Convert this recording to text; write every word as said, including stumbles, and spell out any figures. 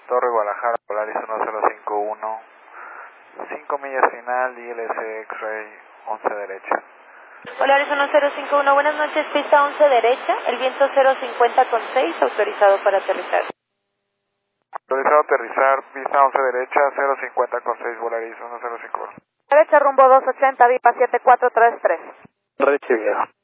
Torre Guadalajara, Polaris uno cero cinco uno, cinco millas final, I L C X-Ray, once derecha. Polaris uno cero cinco uno, buenas noches, pista once derecha, el viento cero cincuenta con seis, autorizado para aterrizar. Autorizado a aterrizar, pista once derecha, cero cincuenta con seis, Polaris uno cero cinco uno. Derecha rumbo dos ochenta, V I P A siete cuatro tres tres. Recibido.